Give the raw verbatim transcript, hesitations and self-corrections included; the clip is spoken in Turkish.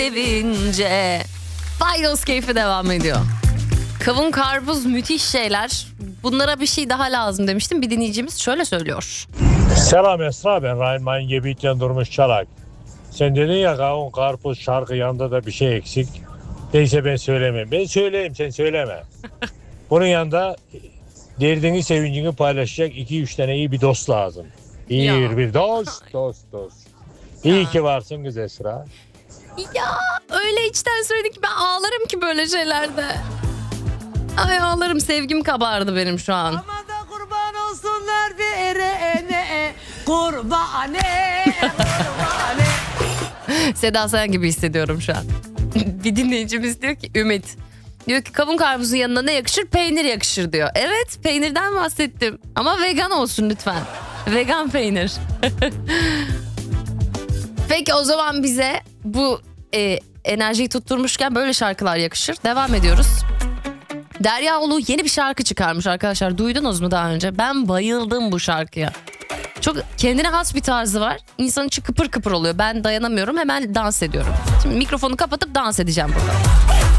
sevince. Baydos keyfi devam ediyor. Kavun karpuz müthiş şeyler. Bunlara bir şey daha lazım demiştim. Bir dinleyicimiz şöyle söylüyor. Selam Esra, ben Ryan Mayın Gebik'ten Durmuş Çalak. Sen dedin ya kavun karpuz şarkı yanında da bir şey eksik. Neyse ben söylemem. Ben söyleyeyim, sen söyleme. Bunun yanında derdini sevincini paylaşacak iki üç tane iyi bir dost lazım. İyi Ya. bir, bir dost dost dost. İyi ki varsın kız Esra. Ya öyle içten söyledik ki ben ağlarım ki böyle şeylerde. Ay ağlarım, sevgim kabardı benim şu an. Aman da kurban olsunlar bir erene. Kurbane, kurbane. Seda Sayan gibi hissediyorum şu an. Bir dinleyicimiz diyor ki Ümit. Diyor ki kavun karpuzun yanına ne yakışır? Peynir yakışır diyor. Evet, peynirden bahsettim. Ama vegan olsun lütfen. Vegan peynir. Peki o zaman bize bu e, enerjiyi tutturmuşken böyle şarkılar yakışır. Devam ediyoruz. Derya Ulu yeni bir şarkı çıkarmış arkadaşlar. Duydunuz mu daha önce? Ben bayıldım bu şarkıya. Çok kendine has bir tarzı var. İnsanın içi kıpır kıpır oluyor. Ben dayanamıyorum, hemen dans ediyorum. Şimdi mikrofonu kapatıp dans edeceğim burada.